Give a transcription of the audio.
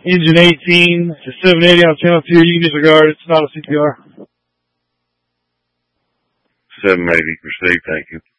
engine 18, it's 780 on channel 2. You can disregard it. It's not a CPR. 780 received, thank you.